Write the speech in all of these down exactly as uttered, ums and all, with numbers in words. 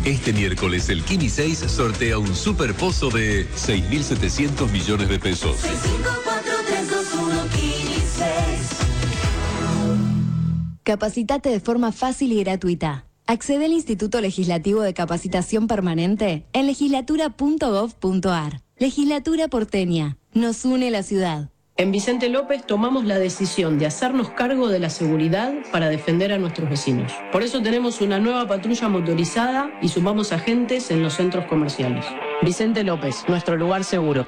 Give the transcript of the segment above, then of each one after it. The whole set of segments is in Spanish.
Este miércoles el Kini seis sortea un super pozo de seis mil setecientos millones de pesos. seis cinco cuatro tres dos uno Kini seis. Capacitate de forma fácil y gratuita. Accede al Instituto Legislativo de Capacitación Permanente en legislatura punto gov punto ar. Legislatura porteña. Nos une la ciudad. En Vicente López tomamos la decisión de hacernos cargo de la seguridad para defender a nuestros vecinos. Por eso tenemos una nueva patrulla motorizada y sumamos agentes en los centros comerciales. Vicente López, nuestro lugar seguro.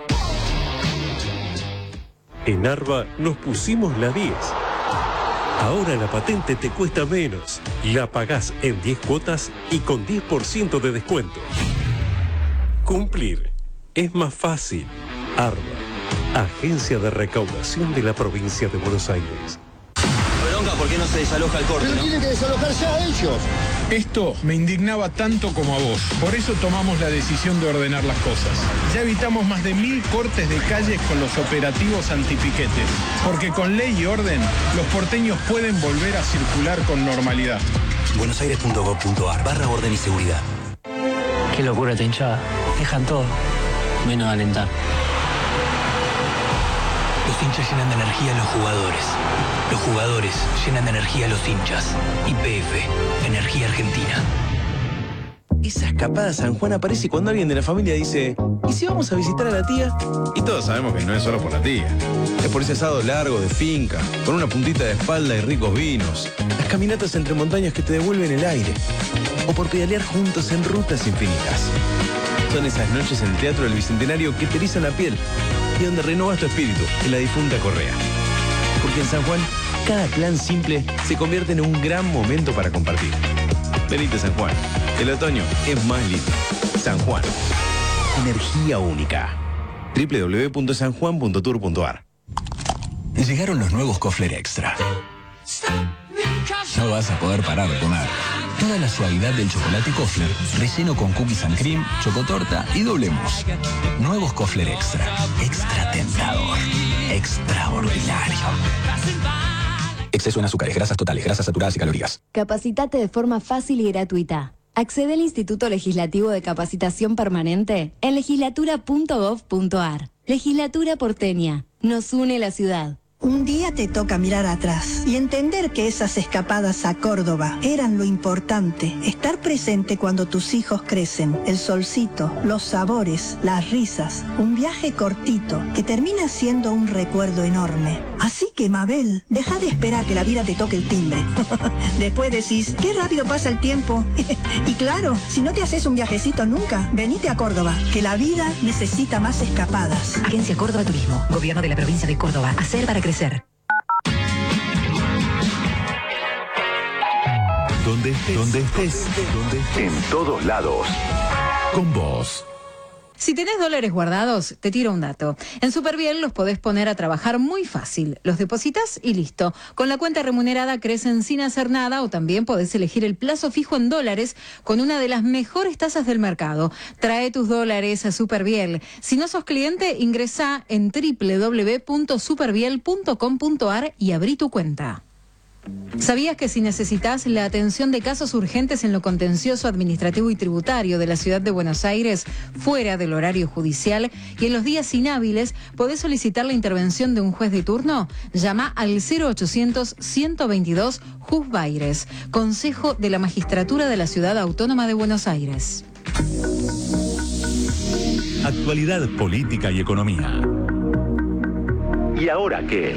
En Arba nos pusimos la diez. Ahora la patente te cuesta menos. La pagás en diez cuotas y con diez por ciento de descuento. Cumplir es más fácil. Arba, Agencia de Recaudación de la Provincia de Buenos Aires. Bronca, ¿por qué no se desaloja el corte? Pero ¿no? tienen que desalojar ya ellos. Esto me indignaba tanto como a vos. Por eso tomamos la decisión de ordenar las cosas. Ya evitamos más de mil cortes de calles con los operativos antipiquetes. Porque con ley y orden, los porteños pueden volver a circular con normalidad. buenosaires punto gov punto ar barra orden y seguridad. Qué locura esta hinchada. Dejan todo, menos alentar. Los hinchas llenan de energía a los jugadores. Los jugadores llenan de energía a los hinchas. Y P F, Energía Argentina. Esa escapada a San Juan aparece cuando alguien de la familia dice: ¿y si vamos a visitar a la tía? Y todos sabemos que no es solo por la tía. Es por ese asado largo de finca, con una puntita de espalda y ricos vinos. Las caminatas entre montañas que te devuelven el aire. O por pedalear juntos en rutas infinitas. Son esas noches en el Teatro del Bicentenario que te erizan la piel y donde renovas tu espíritu en la difunta Correa. Porque en San Juan, cada plan simple se convierte en un gran momento para compartir. Venite San Juan. El otoño es más lindo. San Juan. Energía única. doble u doble u doble u punto san juan punto tour punto ar. Llegaron los nuevos Kofler Extra. No vas a poder parar de comer. Toda la suavidad del chocolate Kofler, relleno con cookies and cream, chocotorta y doble mousse. Nuevos Kofler Extra. Extra tentador. Extraordinario. Exceso en azúcares, grasas totales, grasas saturadas y calorías. Capacitate de forma fácil y gratuita. Accede al Instituto Legislativo de Capacitación Permanente en legislatura punto gov punto ar. Legislatura porteña. Nos une la ciudad. Un día te toca mirar atrás y entender que esas escapadas a Córdoba eran lo importante. Estar presente cuando tus hijos crecen, el solcito, los sabores, las risas. Un viaje cortito que termina siendo un recuerdo enorme. Así que, Mabel, deja de esperar que la vida te toque el timbre. Después decís, qué rápido pasa el tiempo. Y claro, si no te haces un viajecito nunca, venite a Córdoba, que la vida necesita más escapadas. Agencia Córdoba Turismo, Gobierno de la Provincia de Córdoba. Hacer para crecer. Donde estés, donde estés, donde estés, en todos lados, con vos. Si tenés dólares guardados, te tiro un dato. En Superviel los podés poner a trabajar muy fácil. Los depositas y listo. Con la cuenta remunerada crecen sin hacer nada o también podés elegir el plazo fijo en dólares con una de las mejores tasas del mercado. Trae tus dólares a Superviel. Si no sos cliente, ingresá en doble u doble u doble u punto superviel punto com punto ar y abrí tu cuenta. ¿Sabías que si necesitas la atención de casos urgentes en lo contencioso administrativo y tributario de la ciudad de Buenos Aires, fuera del horario judicial y en los días inhábiles, podés solicitar la intervención de un juez de turno? Llama al cero ochocientos, ciento veintidós, Juzbaires, Consejo de la Magistratura de la Ciudad Autónoma de Buenos Aires. Actualidad política y economía. ¿Y ahora qué?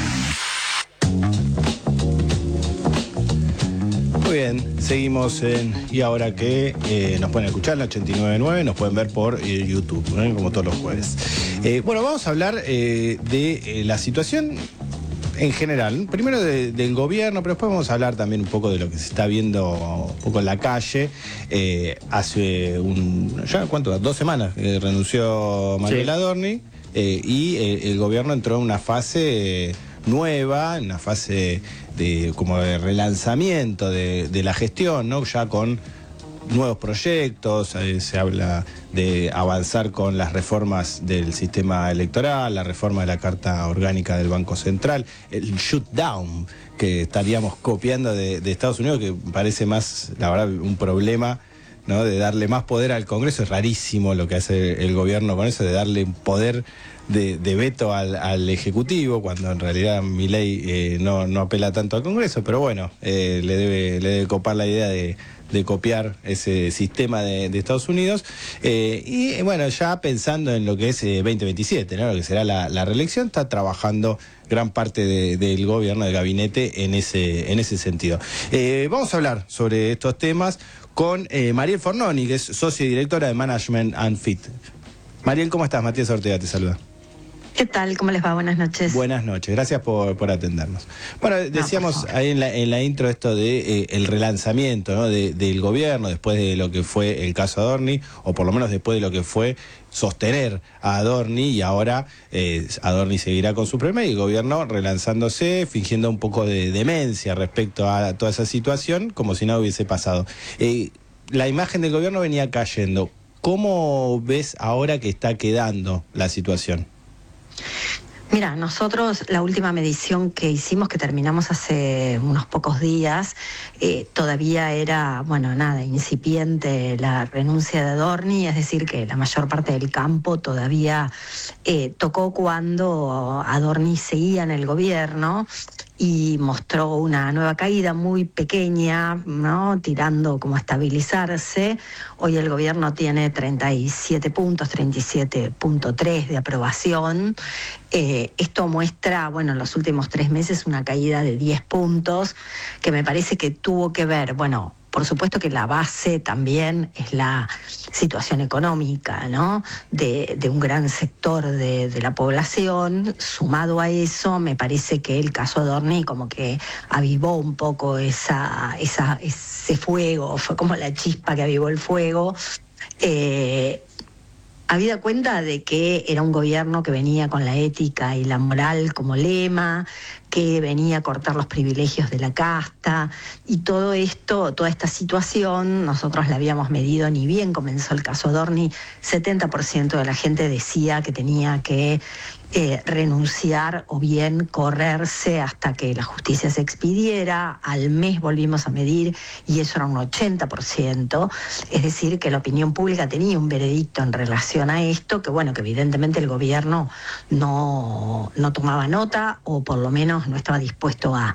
Muy bien, seguimos en ¿Y ahora qué? Eh, nos pueden escuchar en la ochenta y nueve punto nueve, nos pueden ver por eh, YouTube, ¿no? Como todos los jueves. Eh, bueno, vamos a hablar eh, de eh, la situación en general. Primero de, del gobierno, pero después vamos a hablar también un poco de lo que se está viendo un poco en la calle. Eh, hace un, ya cuánto, dos semanas que renunció Manuel sí. Adorni eh, y eh, el gobierno entró en una fase... Eh, nueva, en una fase de como de relanzamiento de, de la gestión, ¿no? Ya con nuevos proyectos, eh, se habla de avanzar con las reformas del sistema electoral, la reforma de la Carta Orgánica del Banco Central, el shutdown que estaríamos copiando de, de Estados Unidos, que parece más, la verdad, un problema ¿no? De darle más poder al Congreso. Es rarísimo lo que hace el gobierno con eso, de darle poder de, de veto al, al Ejecutivo, cuando en realidad Milei eh, no, no apela tanto al Congreso, pero bueno, eh, le debe, le debe copar la idea de, de copiar ese sistema de, de Estados Unidos. Eh, y bueno, ya pensando en lo que es eh, veinte veintisiete, ¿no? Lo que será la, la reelección, está trabajando gran parte de, del gobierno, del gabinete, en ese, en ese sentido. Eh, vamos a hablar sobre estos temas con eh, Mariel Fornoni, que es socia y directora de Management and Fit. Mariel, ¿cómo estás? Matías Ortega te saluda. ¿Qué tal? ¿Cómo les va? Buenas noches. Buenas noches, gracias por, por atendernos. Bueno, decíamos no, ahí en la, en la intro esto de eh, el relanzamiento, ¿no? de, del gobierno después de lo que fue el caso Adorni, o por lo menos después de lo que fue sostener a Adorni, y ahora eh, Adorni seguirá con su problema y el gobierno relanzándose, fingiendo un poco de demencia respecto a toda esa situación, como si nada hubiese pasado. Eh, la imagen del gobierno venía cayendo. ¿Cómo ves ahora que está quedando la situación? Mira, nosotros la última medición que hicimos, que terminamos hace unos pocos días, eh, todavía era, bueno, nada, incipiente la renuncia de Adorni, es decir, que la mayor parte del campo todavía eh, tocó cuando Adorni seguía en el gobierno y mostró una nueva caída muy pequeña, ¿no? Tirando como a estabilizarse. Hoy el gobierno tiene treinta y siete puntos, treinta y siete punto tres de aprobación. Eh, esto muestra, bueno, en los últimos tres meses una caída de diez puntos, que me parece que tuvo que ver, bueno, por supuesto que la base también es la situación económica, ¿no? De, de un gran sector de, de la población. Sumado a eso, me parece que el caso Adorni como que avivó un poco esa, esa, ese fuego, fue como la chispa que avivó el fuego. Eh, Habida cuenta de que era un gobierno que venía con la ética y la moral como lema, que venía a cortar los privilegios de la casta, y todo esto, toda esta situación, nosotros la habíamos medido ni bien comenzó el caso Adorni, setenta por ciento de la gente decía que tenía que eh, renunciar o bien correrse hasta que la justicia se expidiera. Al mes volvimos a medir y eso era un ochenta por ciento, es decir, que la opinión pública tenía un veredicto en relación a esto, que bueno, que evidentemente el gobierno no, no tomaba nota, o por lo menos no estaba dispuesto a.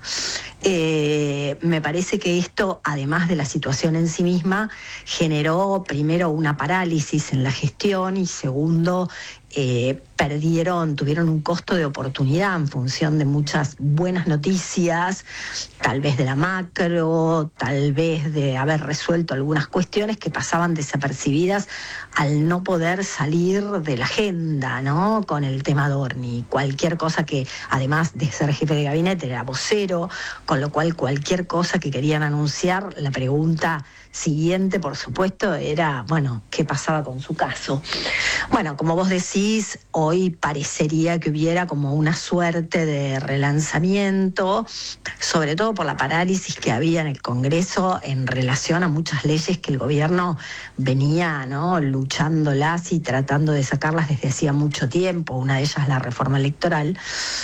Eh, me parece que esto, además de la situación en sí misma, generó primero una parálisis en la gestión y segundo, eh, perdieron, tuvieron un costo de oportunidad en función de muchas buenas noticias, tal vez de la macro, tal vez de haber resuelto algunas cuestiones que pasaban desapercibidas al no poder salir de la agenda, ¿no? Con el tema Adorni. Cualquier cosa que, además de ser jefe de gabinete, era vocero, con lo cual cualquier cosa que querían anunciar, la pregunta siguiente, por supuesto, era, bueno, ¿qué pasaba con su caso? Bueno, como vos decís, hoy parecería que hubiera como una suerte de relanzamiento, sobre todo por la parálisis que había en el Congreso en relación a muchas leyes que el gobierno venía, ¿no?, luchándolas y tratando de sacarlas desde hacía mucho tiempo. Una de ellas la reforma electoral,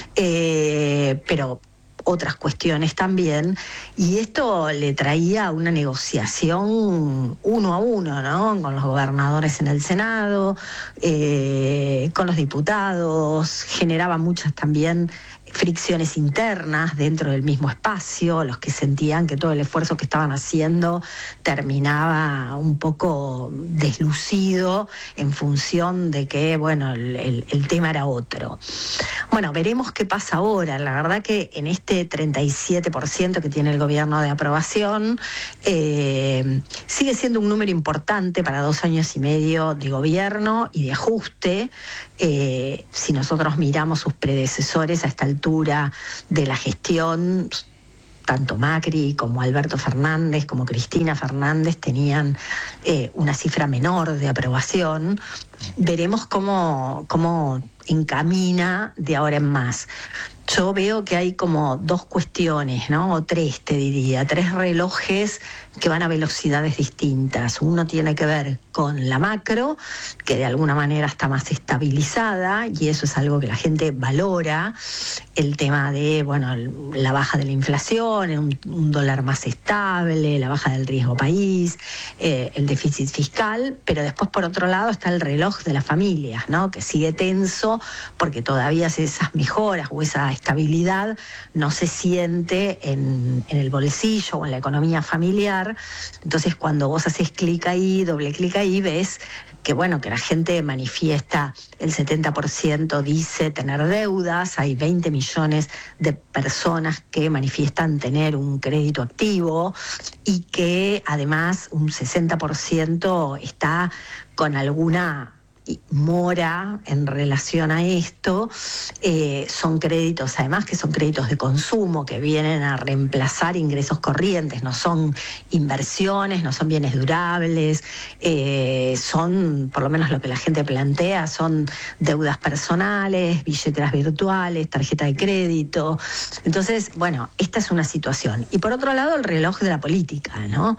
eh, pero otras cuestiones también, y esto le traía una negociación uno a uno, ¿no?, con los gobernadores en el Senado, eh, con los diputados, generaba muchas también fricciones internas dentro del mismo espacio, los que sentían que todo el esfuerzo que estaban haciendo terminaba un poco deslucido en función de que, bueno, el, el, el tema era otro. Bueno, veremos qué pasa ahora. La verdad que en este treinta y siete por ciento que tiene el gobierno de aprobación, eh, sigue siendo un número importante para dos años y medio de gobierno y de ajuste. Eh, si nosotros miramos sus predecesores a esta altura de la gestión, tanto Macri como Alberto Fernández como Cristina Fernández tenían eh, una cifra menor de aprobación. Veremos cómo, cómo encamina de ahora en más. Yo veo que hay como dos cuestiones, ¿no? O tres, te diría, tres relojes que van a velocidades distintas. Uno tiene que ver con la macro, que de alguna manera está más estabilizada, y eso es algo que la gente valora. El tema de, bueno, la baja de la inflación, un, un dólar más estable, la baja del riesgo país, eh, el déficit fiscal, pero después por otro lado está el reloj de las familias, ¿no? Que sigue tenso porque todavía esas mejoras o esa estabilidad no se siente en, en el bolsillo o en la economía familiar. Entonces cuando vos haces clic ahí, doble clic ahí, ves que bueno, que la gente manifiesta, el setenta por ciento dice tener deudas, hay veinte millones de personas que manifiestan tener un crédito activo y que además un sesenta por ciento está con alguna mora en relación a esto. Eh, son créditos además que son créditos de consumo que vienen a reemplazar ingresos corrientes, no son inversiones, no son bienes durables, eh, son, por lo menos lo que la gente plantea, son deudas personales, billeteras virtuales, tarjeta de crédito. Entonces, bueno, esta es una situación. Y por otro lado, el reloj de la política, ¿no?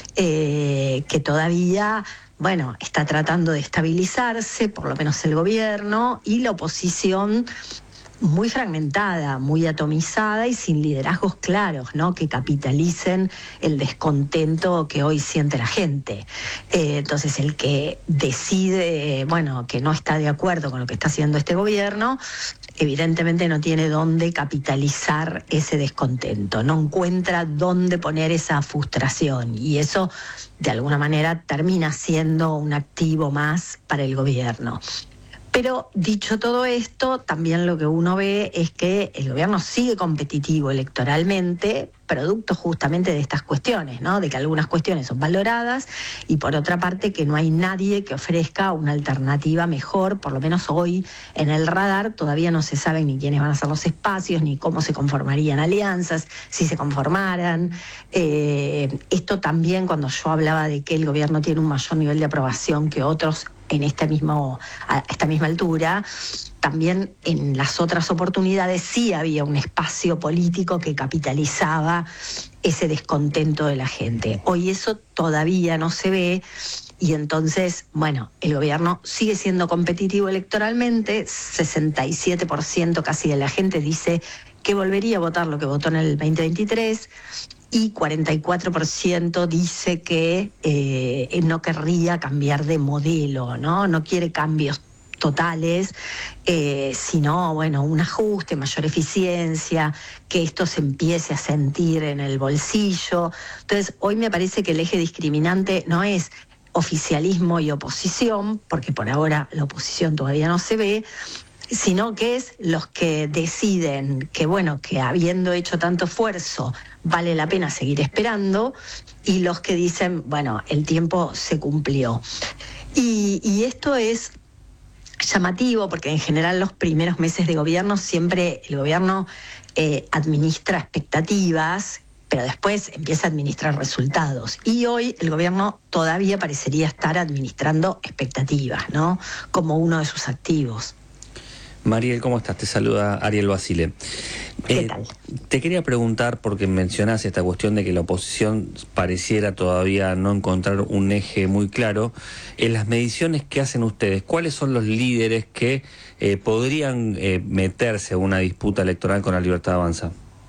Eh, que todavía bueno, está tratando de estabilizarse, por lo menos el gobierno, y la oposición muy fragmentada, muy atomizada y sin liderazgos claros, ¿no? Que capitalicen el descontento que hoy siente la gente. Eh, entonces, el que decide, bueno, que no está de acuerdo con lo que está haciendo este gobierno, evidentemente no tiene dónde capitalizar ese descontento, no encuentra dónde poner esa frustración y eso de alguna manera termina siendo un activo más para el gobierno. Pero dicho todo esto, también lo que uno ve es que el gobierno sigue competitivo electoralmente, producto justamente de estas cuestiones, ¿no? De que algunas cuestiones son valoradas y por otra parte que no hay nadie que ofrezca una alternativa mejor, por lo menos hoy en el radar todavía no se sabe ni quiénes van a ser los espacios, ni cómo se conformarían alianzas, si se conformaran. Eh, esto también cuando yo hablaba de que el gobierno tiene un mayor nivel de aprobación que otros en este mismo, a esta misma altura, también en las otras oportunidades sí había un espacio político que capitalizaba ese descontento de la gente. Hoy eso todavía no se ve y entonces, bueno, el gobierno sigue siendo competitivo electoralmente, sesenta y siete por ciento casi de la gente dice que volvería a votar lo que votó en el veinte veintitrés, y cuarenta y cuatro por ciento dice que eh, no querría cambiar de modelo, ¿no? No quiere cambios totales, eh, sino, bueno, un ajuste, mayor eficiencia, que esto se empiece a sentir en el bolsillo. Entonces, hoy me parece que el eje discriminante no es oficialismo y oposición, porque por ahora la oposición todavía no se ve, sino que es los que deciden que, bueno, que habiendo hecho tanto esfuerzo vale la pena seguir esperando, y los que dicen, bueno, el tiempo se cumplió. Y, y esto es llamativo porque en general los primeros meses de gobierno siempre el gobierno eh, administra expectativas, pero después empieza a administrar resultados. Y hoy el gobierno todavía parecería estar administrando expectativas, ¿no? Como uno de sus activos. Mariel, ¿cómo estás? Te saluda Ariel Basile. ¿Qué eh, tal? Te quería preguntar, porque mencionás esta cuestión de que la oposición pareciera todavía no encontrar un eje muy claro. En las mediciones que hacen ustedes, ¿cuáles son los líderes que eh, podrían eh, meterse en una disputa electoral con la Libertad Avanza?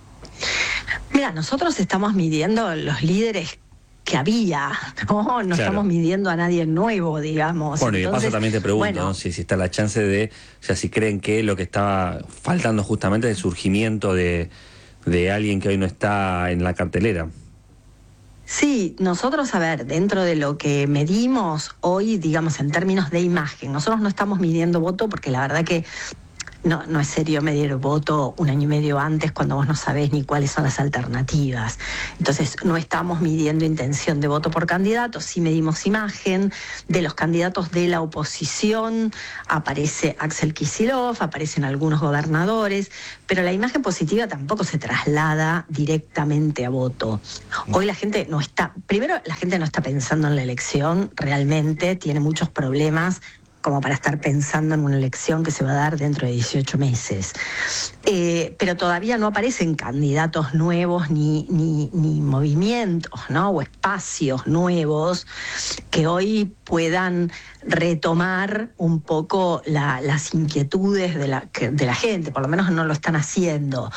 Mira, nosotros estamos midiendo los líderes que había, ¿no? No claro. Estamos midiendo a nadie nuevo, digamos. Bueno, Entonces, y de paso también te pregunto, bueno, ¿no? si, si está la chance de, o sea, si creen que lo que estaba faltando justamente es el surgimiento de, de alguien que hoy no está en la cartelera. Sí, nosotros, a ver, dentro de lo que medimos hoy, digamos, en términos de imagen, nosotros no estamos midiendo voto porque la verdad que No, no es serio medir voto un año y medio antes cuando vos no sabés ni cuáles son las alternativas. Entonces, no estamos midiendo intención de voto por candidato, sí medimos imagen. De los candidatos de la oposición aparece Axel Kicillof, aparecen algunos gobernadores, pero la imagen positiva tampoco se traslada directamente a voto. Hoy la gente no está, primero la gente no está pensando en la elección, realmente tiene muchos problemas como para estar pensando en una elección que se va a dar dentro de dieciocho meses. Eh, pero todavía no aparecen candidatos nuevos ni, ni, ni movimientos, ¿no? O espacios nuevos que hoy puedan retomar un poco la, las inquietudes de la, de la gente, por lo menos no lo están haciendo.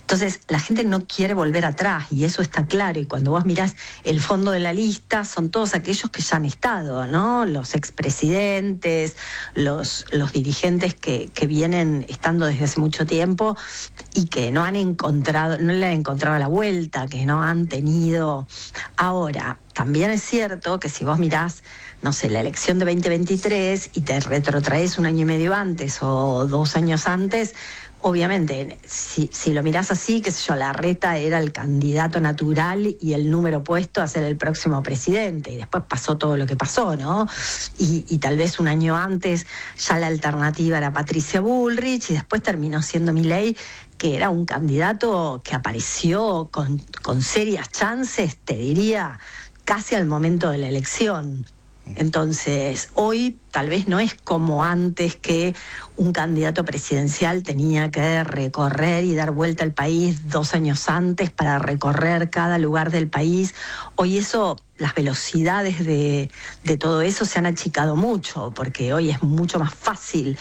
Entonces, la gente no quiere volver atrás y eso está claro. Y cuando vos mirás el fondo de la lista, son todos aquellos que ya han estado, ¿no? Los expresidentes, los, los dirigentes que, que vienen estando desde hace mucho tiempo y que no han encontrado, no le han encontrado la vuelta, que no han tenido. Ahora, también es cierto que si vos mirás, no sé, la elección de veinte veintitrés y te retrotraes un año y medio antes o dos años antes, obviamente, si, si lo mirás así, qué sé yo, Larreta era el candidato natural y el número puesto a ser el próximo presidente. Y después pasó todo lo que pasó, ¿no? Y, y tal vez un año antes ya la alternativa era Patricia Bullrich y después terminó siendo Milei, que era un candidato que apareció con, con serias chances, te diría, casi al momento de la elección. Entonces, hoy tal vez no es como antes que un candidato presidencial tenía que recorrer y dar vuelta al país dos años antes para recorrer cada lugar del país. Hoy eso, las velocidades de, de todo eso se han achicado mucho, porque hoy es mucho más fácil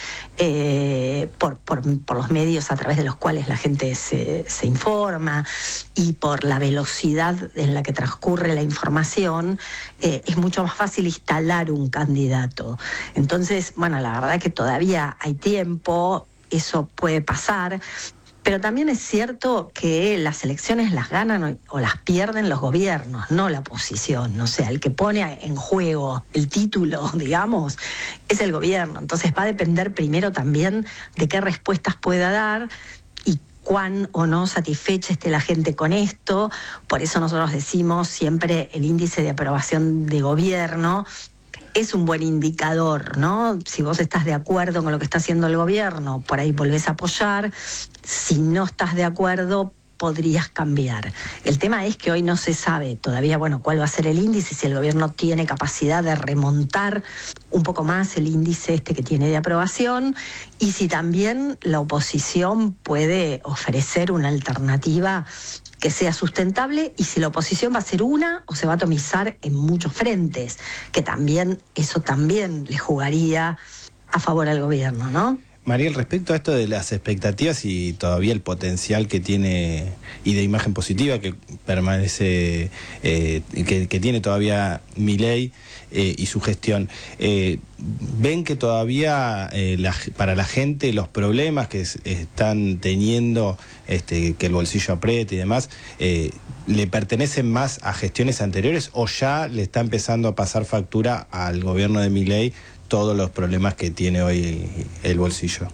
eh, por, por, por los medios a través de los cuales la gente se, se informa y por la velocidad en la que transcurre la información, eh, es mucho más fácil instalar un candidato. Entonces, bueno, la verdad que todavía hay tiempo, eso puede pasar, pero también es cierto que las elecciones las ganan o, o las pierden los gobiernos, no la oposición. O sea, el que pone en juego el título, digamos, es el gobierno. Entonces va a depender primero también de qué respuestas pueda dar y cuán o no satisfecha esté la gente con esto. Por eso nosotros decimos siempre el índice de aprobación de gobierno es un buen indicador, ¿no? Si vos estás de acuerdo con lo que está haciendo el gobierno, por ahí volvés a apoyar. Si no estás de acuerdo, podrías cambiar. El tema es que hoy no se sabe todavía, bueno, cuál va a ser el índice, si el gobierno tiene capacidad de remontar un poco más el índice este que tiene de aprobación y si también la oposición puede ofrecer una alternativa que sea sustentable y si la oposición va a ser una o se va a atomizar en muchos frentes, que también, eso también le jugaría a favor al gobierno, ¿no? Mariel, respecto a esto de las expectativas y todavía el potencial que tiene y de imagen positiva que permanece, eh, que, que tiene todavía Milei eh, y su gestión, eh, ¿ven que todavía eh, la, para la gente los problemas que es, están teniendo, este, que el bolsillo apriete y demás, eh, le pertenecen más a gestiones anteriores o ya le está empezando a pasar factura al gobierno de Milei todos los problemas que tiene hoy el, el bolsillo?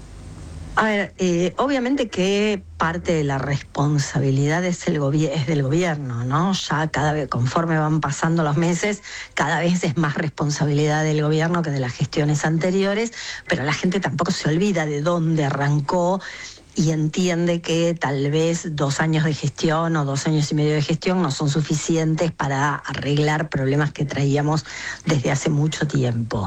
A ver, eh, obviamente que parte de la responsabilidad es, el gobi- es del gobierno, ¿no? Ya cada vez, conforme van pasando los meses, cada vez es más responsabilidad del gobierno que de las gestiones anteriores, pero la gente tampoco se olvida de dónde arrancó y entiende que tal vez dos años de gestión o dos años y medio de gestión no son suficientes para arreglar problemas que traíamos desde hace mucho tiempo.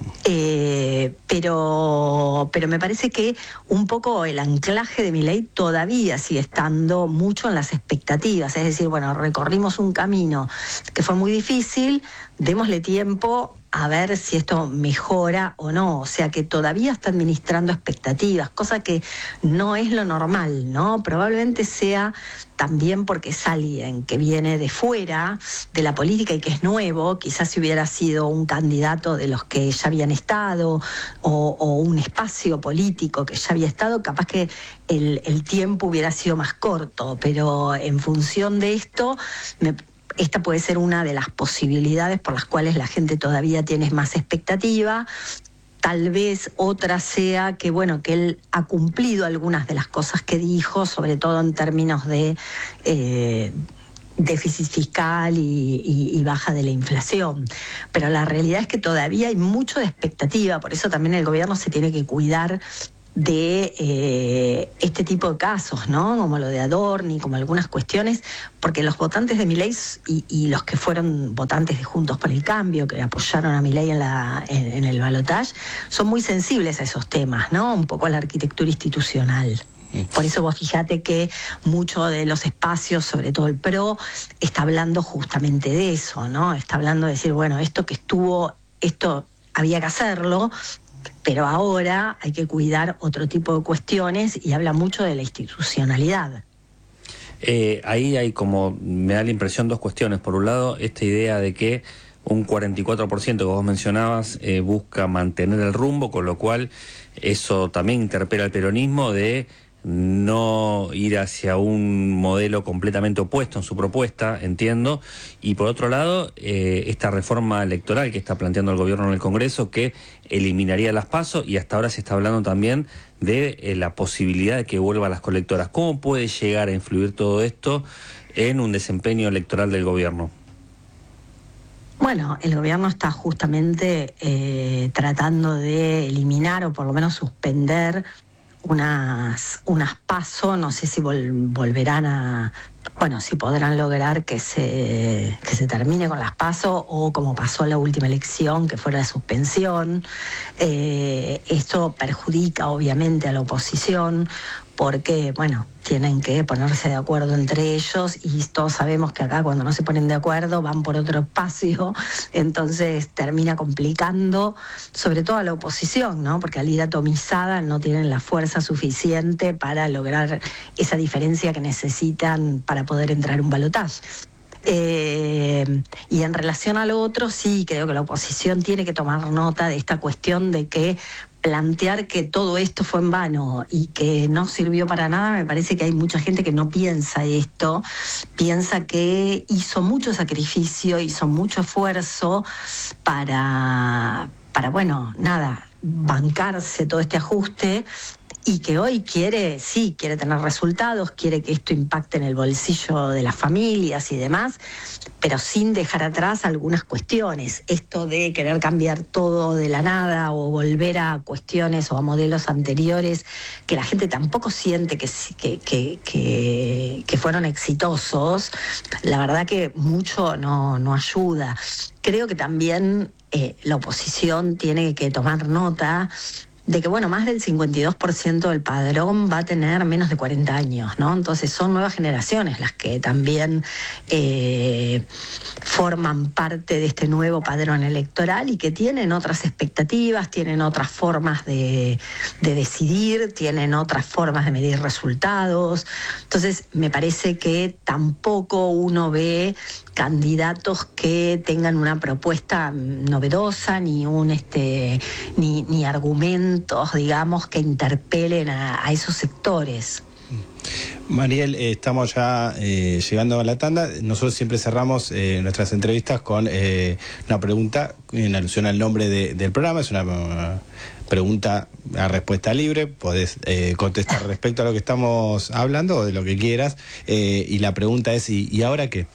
Eh, pero, pero me parece que un poco el anclaje de Milei todavía sigue estando mucho en las expectativas, es decir, bueno, recorrimos un camino que fue muy difícil, démosle tiempo a ver si esto mejora o no, o sea que todavía está administrando expectativas, cosa que no es lo normal, ¿no? Probablemente sea también porque es alguien que viene de fuera de la política y que es nuevo, quizás si hubiera sido un candidato de los que ya habían estado o, o un espacio político que ya había estado, capaz que el, el tiempo hubiera sido más corto, pero en función de esto, me esta puede ser una de las posibilidades por las cuales la gente todavía tiene más expectativa. Tal vez otra sea que, bueno, que él ha cumplido algunas de las cosas que dijo, sobre todo en términos de eh, déficit fiscal y, y, y baja de la inflación. Pero la realidad es que todavía hay mucho de expectativa, por eso también el gobierno se tiene que cuidar de eh, este tipo de casos, ¿no? Como lo de Adorni, como algunas cuestiones, porque los votantes de Milei y, y los que fueron votantes de Juntos por el Cambio, que apoyaron a Milei en, la, en, en el balotaje, son muy sensibles a esos temas, ¿no? Un poco a la arquitectura institucional. Por eso vos fíjate que muchos de los espacios, sobre todo el PRO, está hablando justamente de eso, ¿no? Está hablando de decir, bueno, esto que estuvo, esto había que hacerlo, pero ahora hay que cuidar otro tipo de cuestiones y habla mucho de la institucionalidad. Eh, ahí hay como, me da la impresión, dos cuestiones. Por un lado, esta idea de que un cuarenta y cuatro por ciento que vos mencionabas eh, busca mantener el rumbo, con lo cual eso también interpela al peronismo de no ir hacia un modelo completamente opuesto en su propuesta, entiendo. Y por otro lado, eh, esta reforma electoral que está planteando el gobierno en el Congreso, que eliminaría las PASO, y hasta ahora se está hablando también de eh, la posibilidad de que vuelvan las colectoras. ¿Cómo puede llegar a influir todo esto en un desempeño electoral del gobierno? Bueno, el gobierno está justamente eh, tratando de eliminar o por lo menos suspender unas, unas PASO, no sé si vol, volverán a, bueno, si podrán lograr que se, que se termine con las PASO o como pasó en la última elección, que fuera de suspensión. Eh, esto perjudica obviamente a la oposición porque, bueno, tienen que ponerse de acuerdo entre ellos y todos sabemos que acá cuando no se ponen de acuerdo van por otro espacio, entonces termina complicando sobre todo a la oposición, ¿no? Porque al ir atomizada no tienen la fuerza suficiente para lograr esa diferencia que necesitan para poder entrar a un balotaje. Eh, y en relación a lo otro, sí, creo que la oposición tiene que tomar nota de esta cuestión de que plantear que todo esto fue en vano y que no sirvió para nada. Me parece que hay mucha gente que no piensa esto, piensa que hizo mucho sacrificio, hizo mucho esfuerzo para, para bueno, nada, bancarse todo este ajuste, y que hoy quiere, sí, quiere tener resultados, quiere que esto impacte en el bolsillo de las familias y demás, pero sin dejar atrás algunas cuestiones. Esto de querer cambiar todo de la nada o volver a cuestiones o a modelos anteriores que la gente tampoco siente que, que, que, que, que fueron exitosos, la verdad que mucho no, no ayuda. Creo que también eh, la oposición tiene que tomar nota de que, bueno, más del cincuenta y dos por ciento del padrón va a tener menos de cuarenta años, ¿no? Entonces son nuevas generaciones las que también eh, forman parte de este nuevo padrón electoral y que tienen otras expectativas, tienen otras formas de, de decidir, tienen otras formas de medir resultados. Entonces me parece que tampoco uno ve candidatos que tengan una propuesta novedosa ni un este ni, ni argumentos, digamos, que interpelen a, a esos sectores. Mariel, eh, estamos ya eh, llegando a la tanda. Nosotros siempre cerramos eh, nuestras entrevistas con eh, una pregunta en alusión al nombre de, del programa. Es una uh, pregunta a respuesta libre. Podés eh, contestar respecto a lo que estamos hablando o de lo que quieras. Eh, y la pregunta es, ¿y, y ahora qué?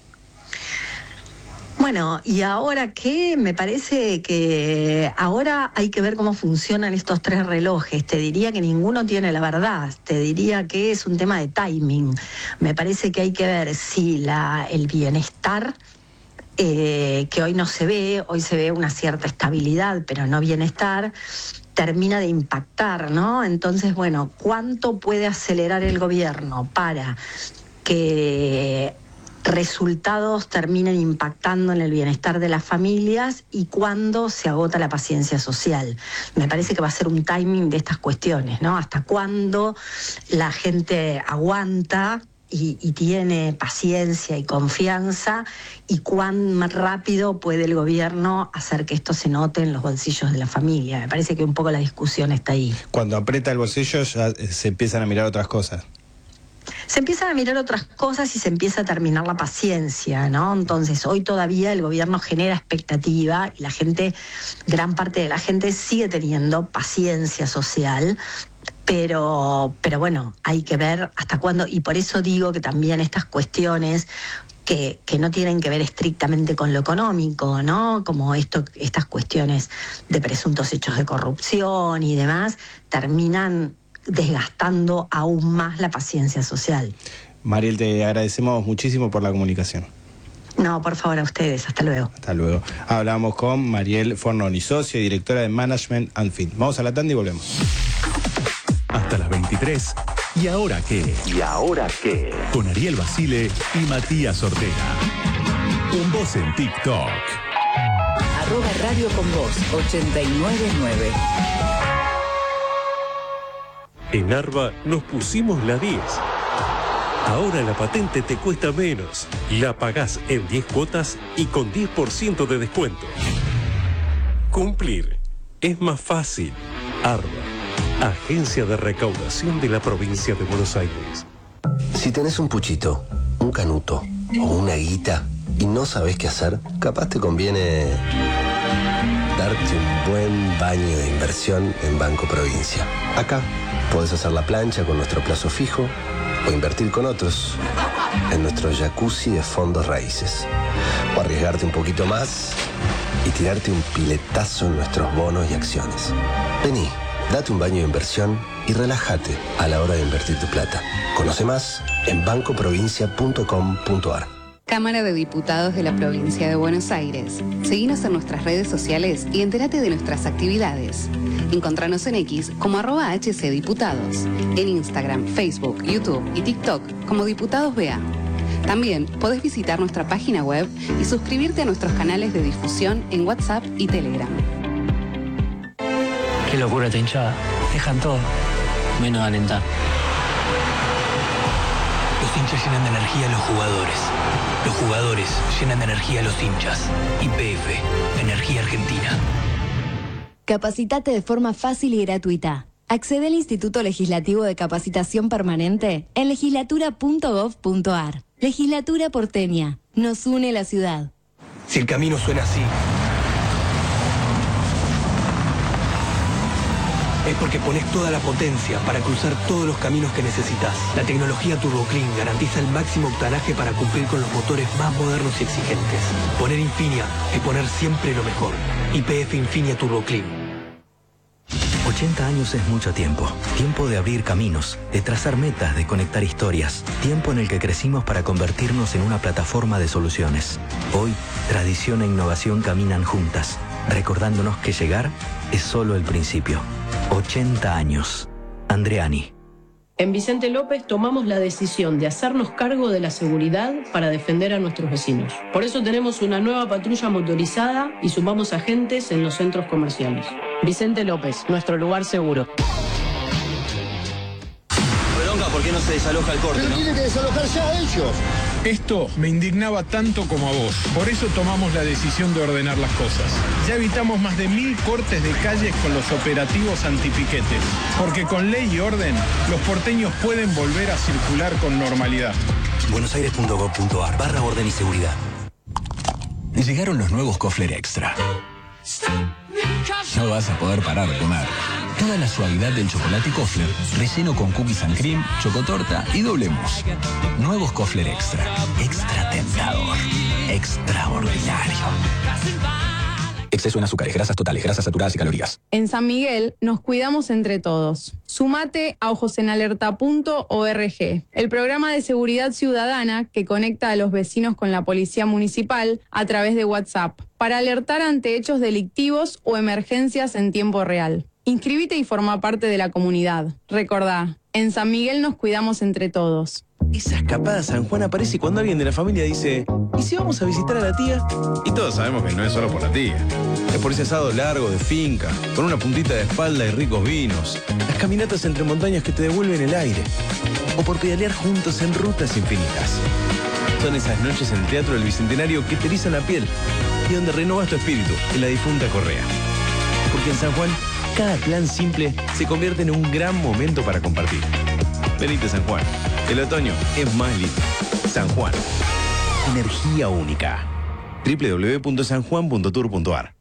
Bueno, y ahora qué, me parece que ahora hay que ver cómo funcionan estos tres relojes. Te diría que ninguno tiene la verdad, te diría que es un tema de timing. Me parece que hay que ver si la, el bienestar, eh, que hoy no se ve, hoy se ve una cierta estabilidad, pero no bienestar, termina de impactar, ¿no? Entonces, bueno, ¿cuánto puede acelerar el gobierno para que resultados terminen impactando en el bienestar de las familias y cuándo se agota la paciencia social? Me parece que va a ser un timing de estas cuestiones, ¿no? Hasta cuándo la gente aguanta y, y tiene paciencia y confianza y cuán más rápido puede el gobierno hacer que esto se note en los bolsillos de la familia. Me parece que un poco la discusión está ahí. Cuando aprieta el bolsillo ya se empiezan a mirar otras cosas. Se empiezan a mirar otras cosas y se empieza a terminar la paciencia, ¿no? Entonces, hoy todavía el gobierno genera expectativa y la gente, gran parte de la gente sigue teniendo paciencia social, pero, pero bueno, hay que ver hasta cuándo, y por eso digo que también estas cuestiones que, que no tienen que ver estrictamente con lo económico, ¿no? Como esto, estas cuestiones de presuntos hechos de corrupción y demás, terminan desgastando aún más la paciencia social. Mariel, te agradecemos muchísimo por la comunicación. No, por favor, a ustedes. Hasta luego. Hasta luego. Hablamos con Mariel Fornoni, socia y directora de Management and Fit. Vamos a la tanda y volvemos. Hasta las veintitrés. ¿Y ahora qué? ¿Y ahora qué? Con Ariel Basile y Matías Ortega. Con vos en TikTok. Arroba Radio Con Vos, ochenta y nueve punto nueve. En Arba nos pusimos la diez. Ahora la patente te cuesta menos. La pagás en diez cuotas y con diez por ciento de descuento. Cumplir es más fácil. ARBA, Agencia de Recaudación de la Provincia de Buenos Aires. Si tenés un puchito, un canuto o una guita y no sabés qué hacer, capaz te conviene darte un buen baño de inversión en Banco Provincia. Acá podés hacer la plancha con nuestro plazo fijo o invertir con otros en nuestro jacuzzi de fondos raíces. O arriesgarte un poquito más y tirarte un piletazo en nuestros bonos y acciones. Vení, date un baño de inversión y relájate a la hora de invertir tu plata. Conoce más en banco provincia punto com punto ar. Cámara de Diputados de la Provincia de Buenos Aires. Seguinos en nuestras redes sociales y entérate de nuestras actividades. Encontranos en X como arroba hcdiputados, en Instagram, Facebook, YouTube y TikTok como Diputados B A. También podés visitar nuestra página web y suscribirte a nuestros canales de difusión en WhatsApp y Telegram. Qué locura esta hinchada. Dejan todo, menos alentar. Los hinchas llenan de energía a los jugadores. Los jugadores llenan de energía a los hinchas. Y P F, Energía Argentina. Capacitate de forma fácil y gratuita. Accede al Instituto Legislativo de Capacitación Permanente en legislatura punto gov punto ar. Legislatura porteña. Nos une la ciudad. Si el camino suena así, es porque pones toda la potencia para cruzar todos los caminos que necesitas. La tecnología TurboClean garantiza el máximo octanaje para cumplir con los motores más modernos y exigentes. Poner Infinia es poner siempre lo mejor. Y P F Infinia TurboClean. ochenta años es mucho tiempo. Tiempo de abrir caminos, de trazar metas, de conectar historias. Tiempo en el que crecimos para convertirnos en una plataforma de soluciones. Hoy, tradición e innovación caminan juntas, recordándonos que llegar es solo el principio. ochenta años. Andreani. En Vicente López tomamos la decisión de hacernos cargo de la seguridad para defender a nuestros vecinos. Por eso tenemos una nueva patrulla motorizada y sumamos agentes en los centros comerciales. Vicente López, nuestro lugar seguro. Bronca, ¿por qué no se desaloja el corte, Pero no? tiene que desalojar ya ellos. Esto me indignaba tanto como a vos. Por eso tomamos la decisión de ordenar las cosas. Ya evitamos más de mil cortes de calles con los operativos antipiquetes. Porque con ley y orden, los porteños pueden volver a circular con normalidad. buenosaires punto gov punto ar barra orden y seguridad. Llegaron los nuevos Kofler Extra. No vas a poder parar de comer. Toda la suavidad del chocolate Kofler, relleno con cookies and cream, chocotorta y doble mousse. Nuevos Kofler Extra. Extra tentador. Extraordinario. Exceso en azúcares, grasas totales, grasas saturadas y calorías. En San Miguel nos cuidamos entre todos. Sumate a ojos en alerta punto org, el programa de seguridad ciudadana que conecta a los vecinos con la policía municipal a través de WhatsApp para alertar ante hechos delictivos o emergencias en tiempo real. Inscribite y forma parte de la comunidad. Recordá, en San Miguel nos cuidamos entre todos. Esa escapada a San Juan aparece cuando alguien de la familia dice: ¿y si vamos a visitar a la tía? Y todos sabemos que no es solo por la tía. Es por ese asado largo de finca, con una puntita de espalda y ricos vinos. Las caminatas entre montañas que te devuelven el aire. O por pedalear juntos en rutas infinitas. Son esas noches en el Teatro del Bicentenario que te erizan la piel y donde renovas tu espíritu en la difunta Correa. Porque en San Juan, cada plan simple se convierte en un gran momento para compartir. Venite San Juan. El otoño es más lindo. San Juan. Energía única. doble u doble u doble u punto san juan punto tour punto ar